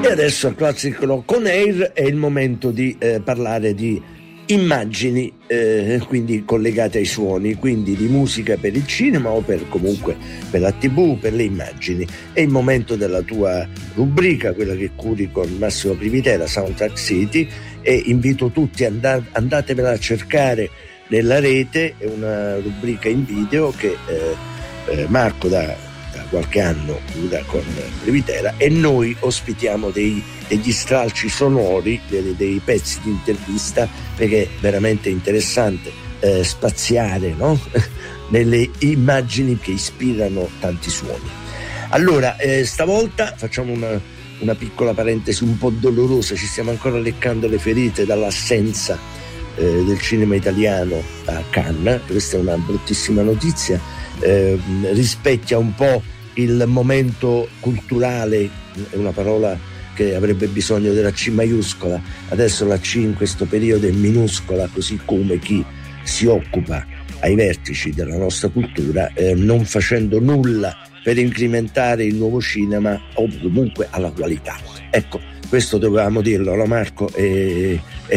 E adesso al Classic Rock On Air è il momento di parlare di immagini, quindi collegate ai suoni, quindi di musica per il cinema o comunque per la TV, per le immagini. È il momento della tua rubrica, quella che curi con Massimo Privitera, Soundtrack City, e invito tutti andatevela a cercare nella rete. È una rubrica in video che Marco da qualche anno con Privitera, e noi ospitiamo degli stralci sonori, dei pezzi di intervista, perché è veramente interessante spaziare, no? nelle immagini che ispirano tanti suoni. Allora, stavolta facciamo una piccola parentesi un po' dolorosa, ci stiamo ancora leccando le ferite dall'assenza del cinema italiano a Cannes. Questa è una bruttissima notizia, rispecchia un po' il momento culturale, è una parola che avrebbe bisogno della C maiuscola, adesso la C in questo periodo è minuscola, così come chi si occupa ai vertici della nostra cultura, non facendo nulla per incrementare il nuovo cinema o comunque alla qualità. Ecco, questo dovevamo dirlo, no Marco? È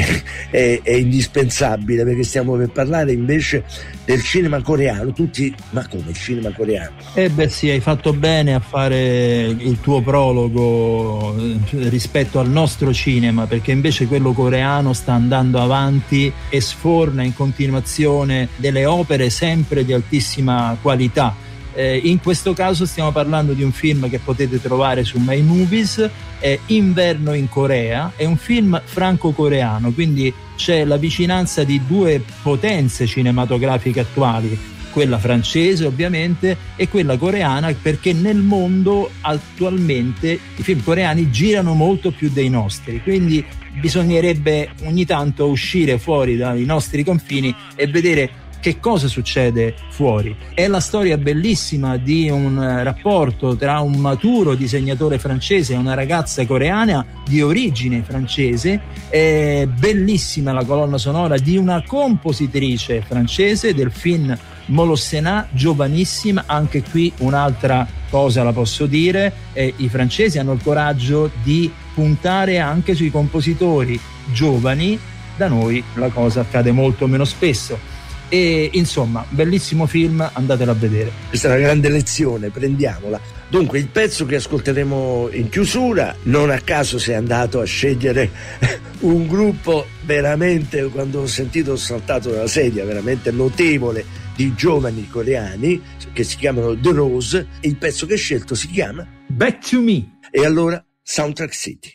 indispensabile, perché stiamo per parlare invece del cinema coreano. Tutti, ma come il cinema coreano? Beh sì, hai fatto bene a fare il tuo prologo rispetto al nostro cinema, perché invece quello coreano sta andando avanti e sforna in continuazione delle opere sempre di altissima qualità. In questo caso stiamo parlando di un film che potete trovare su My Movies, è Inverno in Corea, è un film franco-coreano, quindi c'è la vicinanza di due potenze cinematografiche attuali, quella francese ovviamente e quella coreana, perché nel mondo attualmente i film coreani girano molto più dei nostri, quindi bisognerebbe ogni tanto uscire fuori dai nostri confini e vedere che cosa succede fuori. È la storia bellissima di un rapporto tra un maturo disegnatore francese e una ragazza coreana di origine francese. È bellissima la colonna sonora di una compositrice francese del film Molossena, giovanissima. Anche qui un'altra cosa la posso dire, i francesi hanno il coraggio di puntare anche sui compositori giovani, da noi la cosa accade molto meno spesso. E insomma, bellissimo film, andatelo a vedere. Questa è una grande lezione, prendiamola. Dunque, il pezzo che ascolteremo in chiusura, non a caso sei andato a scegliere un gruppo veramente, quando ho sentito ho saltato dalla sedia, veramente notevole, di giovani coreani che si chiamano The Rose, e il pezzo che hai scelto si chiama Back to Me. E allora, Soundtrack City.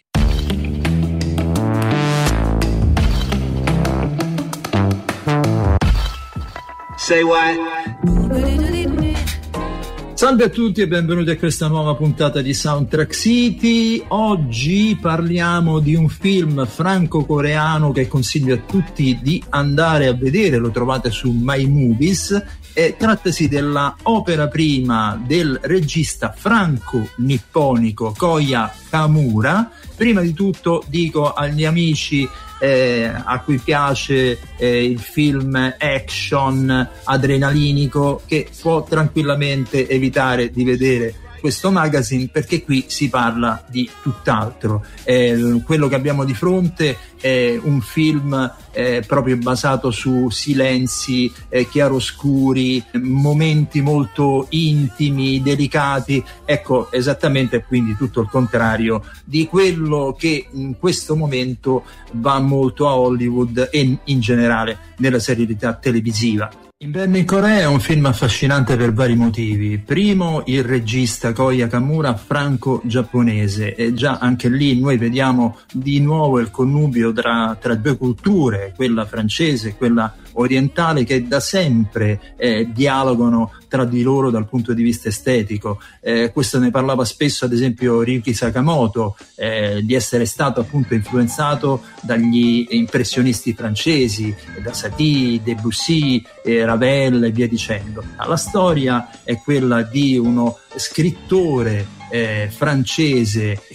Say what? Salve a tutti e benvenuti a questa nuova puntata di Soundtrack City. Oggi parliamo di un film franco-coreano che consiglio a tutti di andare a vedere, lo trovate su My Movies. Trattasi della opera prima del regista franco-nipponico Koya Kamura. Prima di tutto dico agli amici a cui piace il film action adrenalinico che può tranquillamente evitare di vedere questo magazine, perché qui si parla di tutt'altro. Quello che abbiamo di fronte è un film proprio basato su silenzi, chiaroscuri, momenti molto intimi, delicati, ecco, esattamente, quindi tutto il contrario di quello che in questo momento va molto a Hollywood e in generale nella serialità televisiva. Inverno in Corea è un film affascinante per vari motivi. Primo, il regista Koya Kamura, franco-giapponese, e già anche lì noi vediamo di nuovo il connubio tra due culture, quella francese e quella orientale, che da sempre dialogano tra di loro dal punto di vista estetico. Questo ne parlava spesso ad esempio Ryuichi Sakamoto, di essere stato appunto influenzato dagli impressionisti francesi, da Satie, Debussy, Ravel e via dicendo. La storia è quella di uno scrittore francese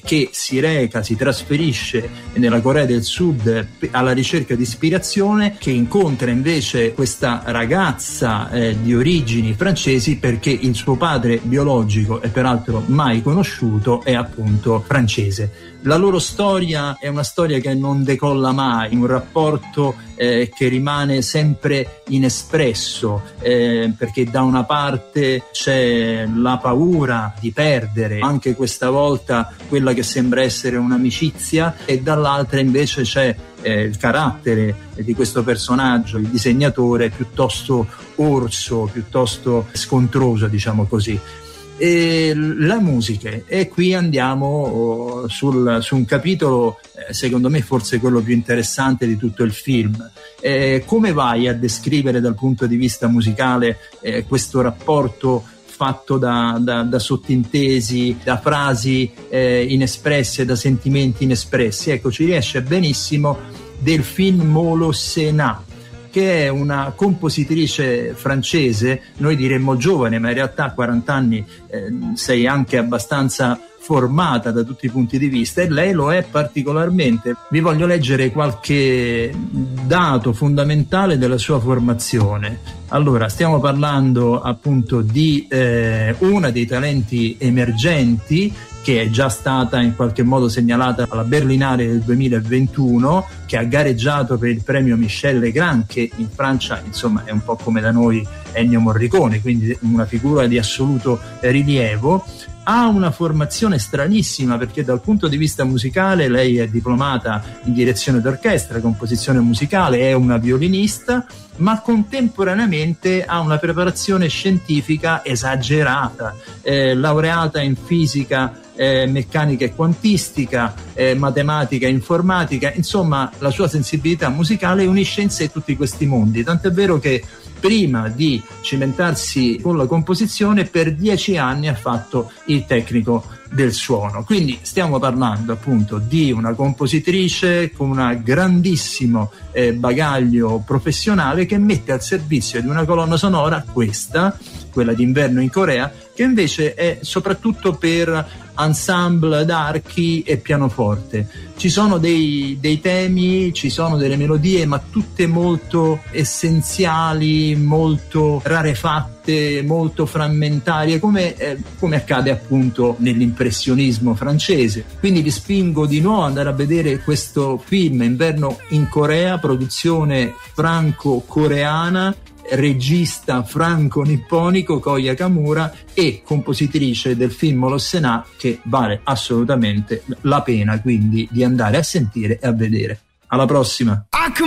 che si trasferisce nella Corea del Sud alla ricerca di ispirazione, che incontra invece questa ragazza di origini francesi perché il suo padre biologico, e peraltro mai conosciuto, è appunto francese. La loro storia è una storia che non decolla mai, un rapporto che rimane sempre inespresso, perché da una parte c'è la paura di perdere anche questa volta quella che sembra essere un'amicizia, e dall'altra invece c'è il carattere di questo personaggio, il disegnatore, piuttosto orso, piuttosto scontroso, così. E la musica, e qui andiamo su un capitolo secondo me forse quello più interessante di tutto il film. Come vai a descrivere dal punto di vista musicale questo rapporto fatto da sottintesi, da frasi inespresse, da sentimenti inespressi? Ecco, ci riesce benissimo Delphine Molo-Sénat, che è una compositrice francese, noi diremmo giovane, ma in realtà a 40 anni sei anche abbastanza formata da tutti i punti di vista, e lei lo è particolarmente. Vi voglio leggere qualche dato fondamentale della sua formazione. Allora, stiamo parlando appunto di una dei talenti emergenti, che è già stata in qualche modo segnalata alla Berlinale del 2021, che ha gareggiato per il premio Michel Legrand, che in Francia insomma è un po' come da noi Ennio Morricone, quindi una figura di assoluto rilievo. Ha una formazione stranissima, perché dal punto di vista musicale lei è diplomata in direzione d'orchestra, composizione musicale, è una violinista, ma contemporaneamente ha una preparazione scientifica esagerata, laureata in fisica, meccanica e quantistica, matematica e informatica. Insomma, la sua sensibilità musicale unisce in sé tutti questi mondi, tant'è vero che prima di cimentarsi con la composizione per 10 anni ha fatto il tecnico del suono. Quindi stiamo parlando appunto di una compositrice con un grandissimo bagaglio professionale, che mette al servizio di una colonna sonora, quella di Inverno in Corea, che invece è soprattutto per ensemble d'archi e pianoforte. Ci sono dei temi, ci sono delle melodie, ma tutte molto essenziali, molto rarefatte, molto frammentarie, come accade appunto nell'impressionismo francese. Quindi vi spingo di nuovo ad andare a vedere questo film, Inverno in Corea, produzione franco-coreana, regista franco-nipponico Koya Kamura e compositrice del film Molo-Sénat, che vale assolutamente la pena quindi di andare a sentire e a vedere. Alla prossima!